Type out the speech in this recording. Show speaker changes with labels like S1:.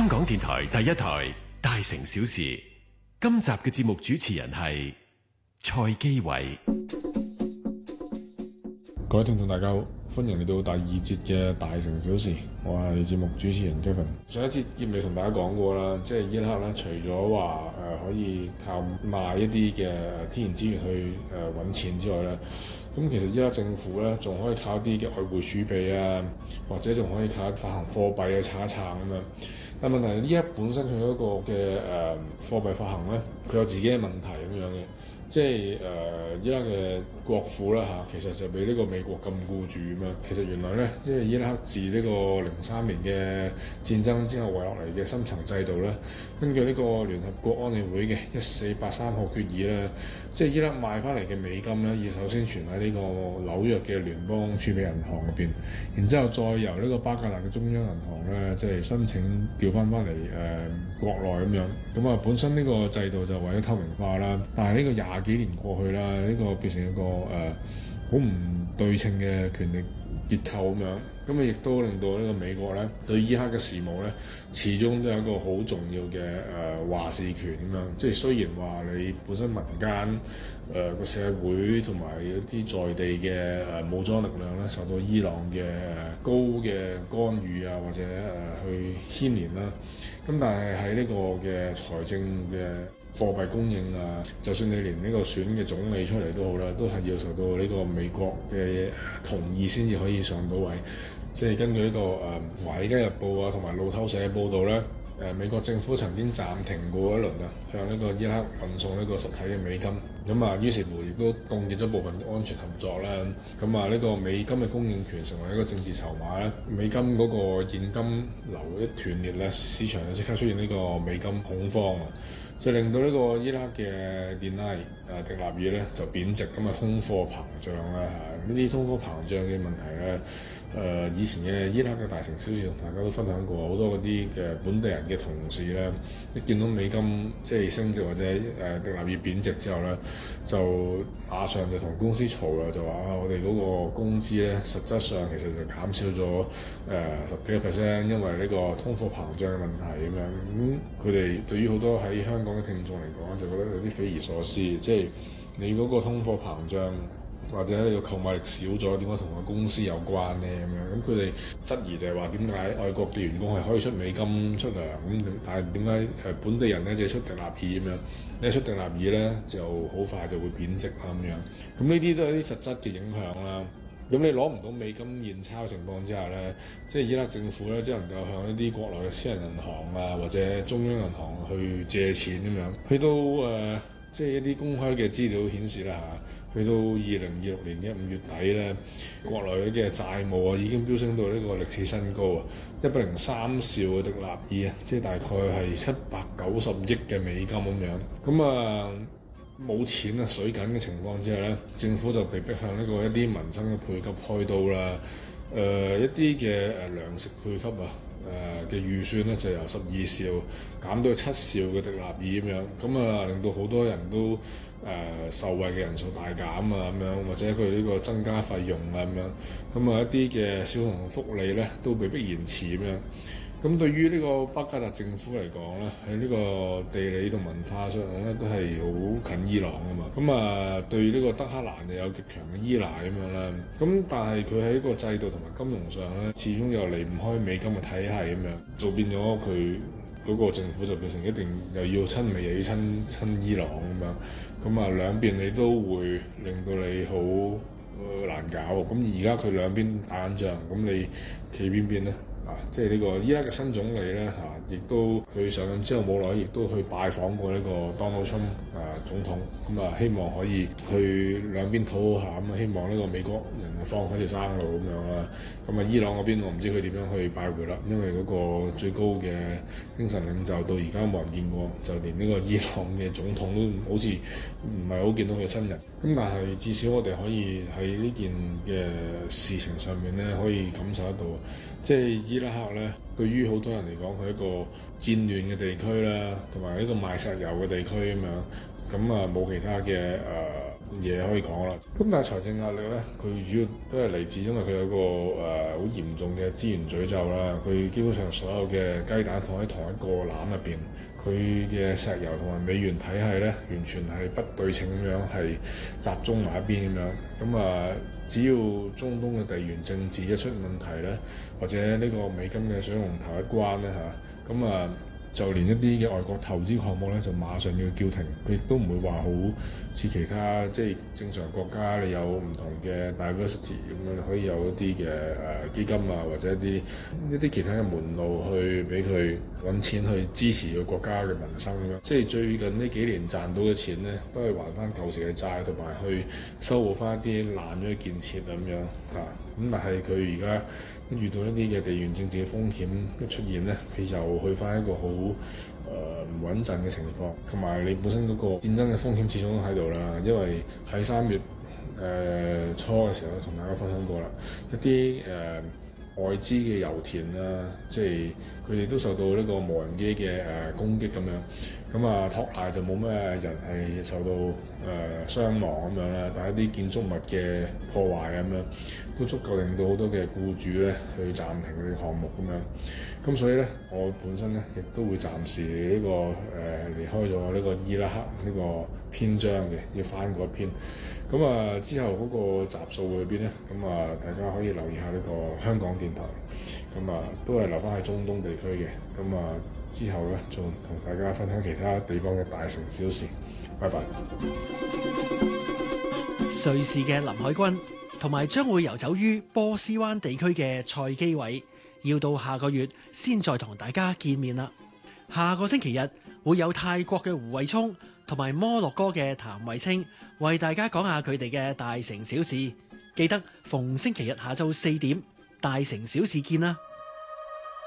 S1: 香港電台第一台《大城小事》，今集嘅節目主持人係蔡基偉。
S2: 各位聽眾大家好，歡迎嚟到第二節嘅大城小事，我係節目主持人 Kevin。上一節節目同大家講過啦，即係伊拉克咧，除咗話可以靠賣一啲嘅天然資源去揾錢之外咧，咁其實伊拉克政府咧仲可以靠啲嘅外匯儲備啊，或者仲可以靠發行貨幣去撐一撐咁樣。但問題係伊拉克本身佢嗰個嘅貨幣發行咧，佢有自己嘅問題咁樣嘅。即係伊拉克嘅國庫啦嚇，其實就俾呢個美國禁錮住咁樣。其實原來咧，即係伊拉克自呢個03年嘅戰爭之後遺落嚟嘅深層制度咧，根據呢個聯合國安理會嘅1483號決議咧，即係伊拉克賣翻嚟嘅美金咧，要首先存喺呢個紐約嘅聯邦儲備銀行入邊，然之後再由呢個巴格達嘅中央銀行咧，即係申請調翻嚟國內咁樣。咁啊，本身呢個制度就為咗透明化啦，但係呢個廿幾年過去啦，呢個變成一個好唔對稱嘅權力結構咁樣，咁啊亦都令到呢個美國咧對伊拉克嘅事務咧，始終都有一個好重要嘅話事權咁樣。即係雖然話你本身民間個社會同埋一啲在地嘅武裝力量咧，受到伊朗嘅高嘅干預啊，或者去牽連啦，咁但係喺呢個嘅財政嘅貨幣供應啊，就算你連呢個選嘅總理出嚟都好啦，都係要受到呢個美國嘅同意先至可以上到位。即係根據呢個華爾街日報啊同埋路透社嘅報導咧，美國政府曾經暫停過一輪啊，向呢個伊拉克運送呢個實體嘅美金。咁啊，於是乎亦都凍結咗部分嘅安全合作啦。咁啊，呢個美金嘅供應權成為一個政治籌碼咧。美金嗰個現金流一斷裂咧，市場就即刻出現呢個美金恐慌啊！就令到呢個伊拉克嘅迪拉迪納爾咧就貶值，咁啊通貨膨脹啦嚇。呢啲通貨膨脹嘅問題咧，以前嘅伊拉克嘅大城小事同大家都分享過，好多嗰啲嘅本地人嘅同事咧，一見到美金即係升值或者迪納爾貶值之後咧，就馬上就同公司嘈啦，就話我哋嗰個工資咧，實質上其實就減少咗10幾%，因為呢個通貨膨脹嘅問題咁樣。咁佢哋對於好多喺香港嘅聽眾嚟講，就覺得有啲匪夷所思，即係你嗰個通貨膨脹或者你個購買力少咗，點解同個公司有關呢？咁樣咁佢哋質疑就係話點解外國嘅員工係可以出美金出糧咁，但係點解本地人咧就出迪納爾咁樣？你出迪納爾咧就好快就會貶值啦咁樣。咁呢啲都係啲實質嘅影響啦。咁你攞唔到美金現鈔情況之下咧，即係伊拉克政府咧，只能夠向一啲國內嘅私人銀行啊，或者中央銀行去借錢咁樣。去到即係一啲公開嘅資料顯示啦嚇，去到2026年嘅5月底咧，國內嘅債務啊已經飆升到呢個歷史新高啊，103兆嘅迪納爾啊，即係大概係790億嘅美金咁樣。咁啊〜冇錢啊，水緊嘅情況之下咧，政府就被迫向呢個一啲民生嘅配給開刀啦。一啲嘅糧食配給啊，嘅預算咧就由12兆減到7兆嘅迪納爾咁樣，咁啊令到好多人都受惠嘅人數大減啊咁樣，或者佢呢個增加費用啊咁樣，咁啊一啲嘅小童福利咧都被迫延遲咁樣。咁對於呢個巴格達政府嚟講咧，喺呢個地理同文化上咧都係好近伊朗啊嘛。咁啊，對呢個德黑蘭就有極強嘅依賴咁樣啦。咁但係佢喺個制度同埋金融上咧，始終又離唔開美金嘅體系咁樣，就變咗佢嗰個政府就變成一定又要親美又要親伊朗咁樣。咁啊兩邊你都會令到你好難搞。咁而家佢兩邊打緊仗，咁你企邊邊咧？即係呢個伊拉克嘅新總理咧亦都佢上任之後冇耐，亦都去拜訪過呢個 Donald Trump 總統，咁希望可以去兩邊討好下，咁希望呢個美國人放開條生路咁樣啦。咁伊朗嗰邊我唔知佢點樣去拜會啦，因為嗰個最高嘅精神領袖到而家冇人見過，就連呢個伊朗嘅總統都好似唔係好見到佢嘅親人。咁但係至少我哋可以喺呢件嘅事情上面咧，可以感受得到，即係伊拉克咧，對於好多人嚟講，佢係一個戰亂嘅地區啦，同埋一個賣石油嘅地區咁樣。咁冇其他嘅嘢可以講啦。咁但係財政壓力咧，佢主要都係嚟自因為佢有個好嚴重嘅資源詛咒啦。佢基本上所有嘅雞蛋放喺同一個籃入邊，佢嘅石油同埋美元體系咧，完全係不對稱咁樣，係集中埋一邊咁樣。只要中東嘅地緣政治一出問題咧，或者呢個美金嘅水龍頭一關咧就連一啲嘅外國投資項目咧，就馬上要叫停。佢亦都唔會話好似其他即係正常國家，你有唔同嘅 diversity 咁樣，可以有一啲嘅基金啊，或者一啲其他嘅門路去俾佢揾錢去支持個國家嘅民生咁樣。即係最近呢幾年賺到嘅錢咧，都係還翻舊時嘅債，同埋去修補翻一啲爛咗嘅建設咁樣嚇。咁但係佢而家遇到一啲嘅地緣政治嘅風險一出現咧，佢又去翻一個好唔穩陣嘅情況，同埋你本身嗰個戰爭嘅風險始終都喺度啦。因為喺3月初嘅時候同大家分享過啦，一啲外資嘅油田啦，即係佢哋都受到呢個無人機嘅攻擊咁樣。托賴就冇咩人係受到傷亡咁樣啦，但係一啲建築物嘅破壞咁樣都足夠令到好多嘅僱主咧去暫停佢哋項目咁樣。咁所以咧，我本身咧亦都會暫時離開咗呢個伊拉克呢個篇章嘅，要翻嗰篇。之後嗰個集數裏邊咧，大家可以留意下呢個香港電台，都係留翻喺中東地區嘅。之後咧，仲同大家分享其他地方嘅大城小事。拜拜。
S3: 瑞士嘅林海軍同埋將會遊走於波斯灣地區嘅蔡基偉，要到下個月先再同大家見面啦。下個星期日會有泰國嘅胡慧聰同埋摩洛哥嘅譚慧清為大家講下佢哋嘅大城小事。記得逢星期日下晝4點，大城小事見啦。